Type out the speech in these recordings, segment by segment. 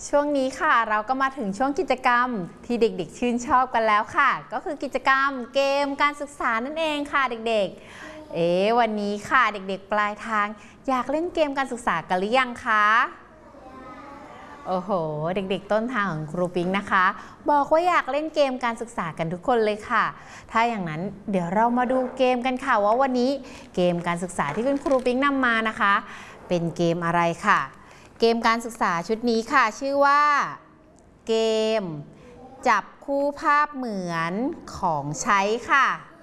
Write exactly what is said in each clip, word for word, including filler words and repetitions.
ช่วงนี้ค่ะเราก็มาถึงช่วงกิจกรรมที่เด็กๆชื่นชอบกันแล้วค่ะก็คือกิจกรรมเกมการศึกษานั่นเองค่ะเด็กๆเอ๊ะวันนี้ค่ะเด็กๆปลายทางอยากเล่นเกมการศึกษากันหรือยังคะโอ้โหเด็กๆต้นทางของครูปิ๊งนะคะบอกว่าอยากเล่นเกมการศึกษากันทุกคนเลยค่ะถ้าอย่างนั้นเดี๋ยวเรามาดูเกมกันค่ะว่าวันนี้เกมการศึกษาที่คุณครูปิ๊งนำมานะคะเป็นเกมอะไรค่ะเกมการศึกษาชุดนี้ค่ะชื่อว่าเกมจับคู่ภาพเหมือนของใช้ค่ะ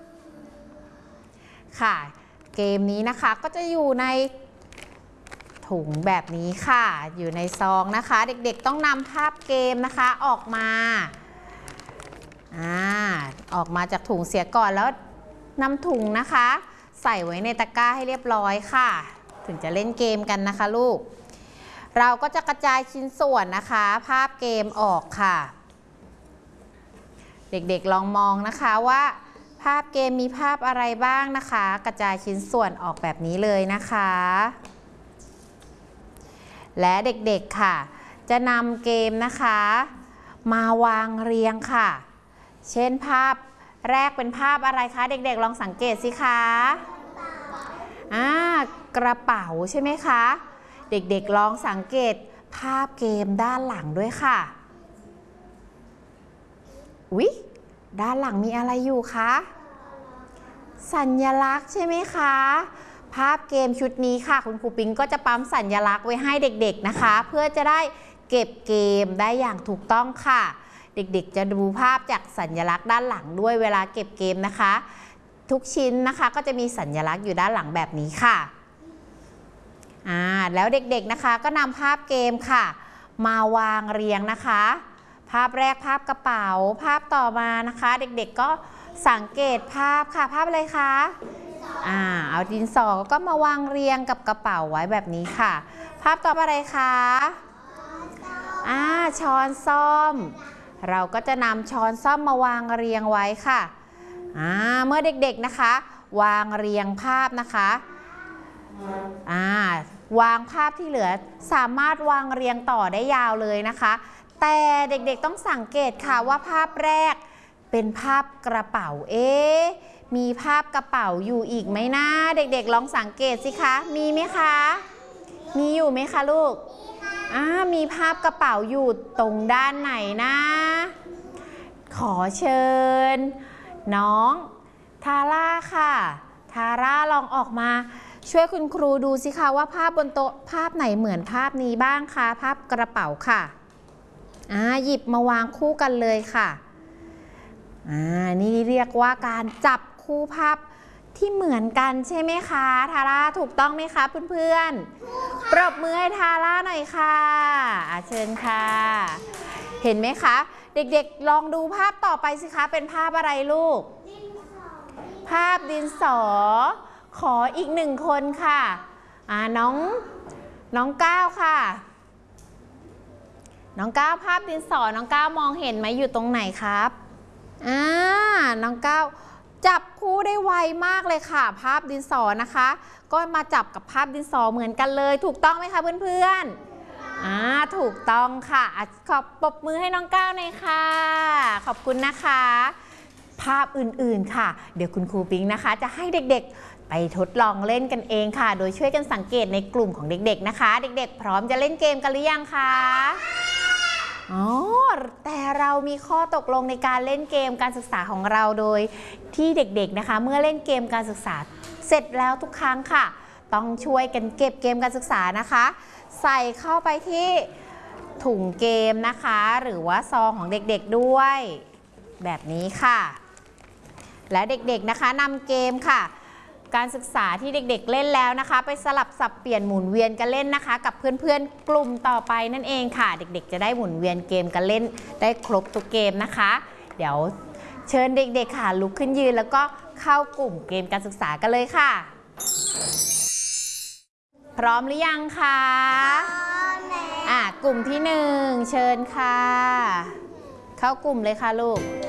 ค่ะเกมนี้นะคะก็จะอยู่ในถุงแบบนี้ค่ะอยู่ในซองนะคะเด็กๆต้องนำภาพเกมนะคะออกมาอ่าออกมาจากถุงเสียก่อนแล้วนำถุงนะคะใส่ไว้ในตะกร้าให้เรียบร้อยค่ะถึงจะเล่นเกมกันนะคะลูกเราก็จะกระจายชิ้นส่วนนะคะภาพเกมออกค่ะเด็กๆลองมองนะคะว่าภาพเกมมีภาพอะไรบ้างนะคะกระจายชิ้นส่วนออกแบบนี้เลยนะคะและเด็กๆค่ะจะนำเกมนะคะมาวางเรียงค่ะเช่นภาพแรกเป็นภาพอะไรคะเด็กๆลองสังเกตสิคะอ่ากระเป๋าใช่ไหมคะเด็กๆลองสังเกตภาพเกมด้านหลังด้วยค่ะอุ๊ยด้านหลังมีอะไรอยู่คะสัญลักษณ์ใช่ไหมคะภาพเกมชุดนี้ค่ะคุณครูปิ๊งก็จะปั๊มสัญลักษณ์ไว้ให้เด็กๆนะคะเพื่อจะได้เก็บเกมได้อย่างถูกต้องค่ะเด็กๆจะดูภาพจากสัญลักษณ์ด้านหลังด้วยเวลาเก็บเกมนะคะทุกชิ้นนะคะก็จะมีสัญลักษณ์อยู่ด้านหลังแบบนี้ค่ะอ่าแล้วเด็กๆนะคะก็นำภาพเกมค่ะมาวางเรียงนะคะภาพแรกภาพกระเป๋าภาพต่อมานะคะเด็กๆก็สังเกตภาพค่ะภาพอะไรคะอ่าเอาดินสอก็มาวางเรียงกับกระเป๋าไว้แบบนี้ค่ะภาพต่อไปอะไรคะอ่าช้อนส้อมเราก็จะนำช้อนส้อมมาวางเรียงไว้ค่ะอ่าเมื่อเด็กๆนะคะวางเรียงภาพนะคะอ่าวางภาพที่เหลือสามารถวางเรียงต่อได้ยาวเลยนะคะแต่เด็กๆต้องสังเกตค่ะว่าภาพแรกเป็นภาพกระเป๋าเอ๊ะมีภาพกระเป๋าอยู่อีกไหมนะเด็กๆลองสังเกตสิคะมีไหมคะมีอยู่ไหมคะลูกอ่ามีภาพกระเป๋าอยู่ตรงด้านไหนนะขอเชิญน้องทาร่าค่ะทาร่าลองออกมาช่วยคุณครูดูสิคะว่าภาพบนโต๊ะภาพไหนเหมือนภาพนี้บ้างคะภาพกระเป๋าค่ะอ่าหยิบมาวางคู่กันเลยค่ะอ่านี่เรียกว่าการจับคู่ภาพที่เหมือนกันใช่ไหมคะทาร่าถูกต้องไหมคะเพื่อนๆปรบมือให้ทาร่าหน่อยค่ะอาเชิญค่ะเห็นไหมคะเด็กๆลองดูภาพต่อไปสิคะเป็นภาพอะไรลูกภาพดินสอขออีกหนึ่งคนค่ะอ่าน้องน้องก้าวค่ะน้องก้าวภาพดินสอน้องก้าวมองเห็นไหมอยู่ตรงไหนครับอ่าน้องก้าวจับคู่ได้ไวมากเลยค่ะภาพดินสอนะคะก็มาจับกับภาพดินสอเหมือนกันเลยถูกต้องไหมคะเพื่อนๆอ่าถูกต้องค่ะขอบปรบมือให้น้องก้าวหน่อยค่ะขอบคุณนะคะภาพอื่นๆค่ะเดี๋ยวคุณครูปิ๊งนะคะจะให้เด็กๆไปทดลองเล่นกันเองค่ะโดยช่วยกันสังเกตในกลุ่มของเด็กๆนะคะเด็กๆพร้อมจะเล่นเกมกันหรือยังคะอ๋อแต่เรามีข้อตกลงในการเล่นเกมการศึกษาของเราโดยที่เด็กๆนะคะเมื่อเล่นเกมการศึกษาเสร็จแล้วทุกครั้งค่ะต้องช่วยกันเก็บเกมการศึกษานะคะใส่เข้าไปที่ถุงเกมนะคะหรือว่าซองของเด็กๆด้วยแบบนี้ค่ะและเด็กๆนะคะนำเกมค่ะการศึกษาที่เด็กๆเล่นแล้วนะคะไปสลับสับเปลี่ยนหมุนเวียนกันเล่นนะคะกับเพื่อนๆกลุ่มต่อไปนั่นเองค่ะเด็กๆจะได้หมุนเวียนเกมกันเล่นได้ครบทุกเกมนะคะเดี๋ยวเชิญเด็กๆค่ะลุกขึ้นยืนแล้วก็เข้ากลุ่มเกมการศึกษากันเลยค่ะพร้อมหรือยังคะพร้อมแล้วอ่ะกลุ่มที่หนึ่งเชิญค่ะเข้ากลุ่มเลยค่ะลูก